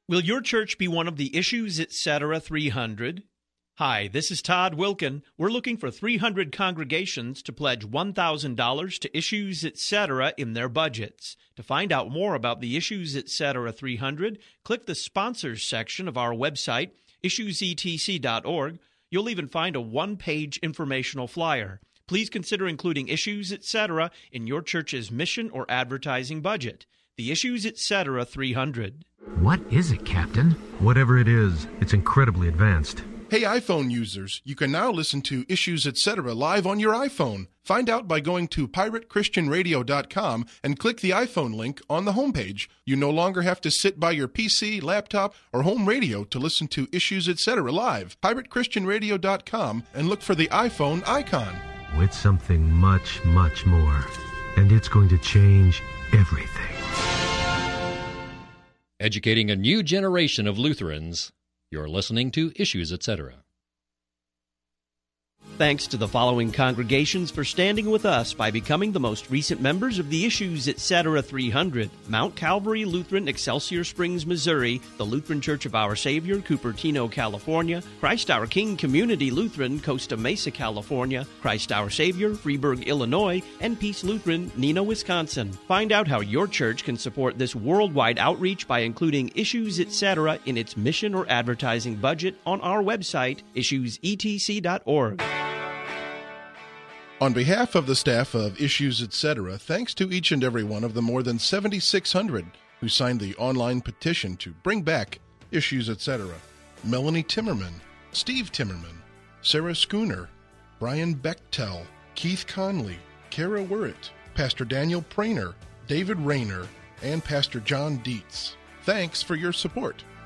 Will your church be one of the Issues Etc. 300? Hi, this is Todd Wilkin. We're looking for 300 congregations to pledge $1,000 to Issues Etc. in their budgets. To find out more about the Issues Etc. 300, click the Sponsors section of our website, issuesetc.org. You'll even find a one-page informational flyer. Please consider including Issues Etc. in your church's mission or advertising budget. The Issues Etc. 300. What is it, Captain? Whatever it is, it's incredibly advanced. Hey iPhone users, you can now listen to Issues Etc. live on your iPhone. Find out by going to piratechristianradio.com and click the iPhone link on the homepage. You no longer have to sit by your PC, laptop, or home radio to listen to Issues Etc. live. piratechristianradio.com and look for the iPhone icon. It's something much, much more. And it's going to change everything. Educating a new generation of Lutherans. You're listening to Issues Etc. Thanks to the following congregations for standing with us by becoming the most recent members of the Issues Etc. 300. Mount Calvary Lutheran, Excelsior Springs, Missouri, the Lutheran Church of Our Savior, Cupertino, California, Christ Our King Community Lutheran, Costa Mesa, California, Christ Our Savior, Freeburg, Illinois, and Peace Lutheran, Neenah, Wisconsin. Find out how your church can support this worldwide outreach by including Issues Etc. in its mission or advertising budget on our website, issuesetc.org. On behalf of the staff of Issues Etc., thanks to each and every one of the more than 7,600 who signed the online petition to bring back Issues Etc. Melanie Timmerman, Steve Timmerman, Sarah Schooner, Brian Bechtel, Keith Conley, Kara Wirret, Pastor Daniel Prainer, David Rayner, and Pastor John Dietz. Thanks for your support.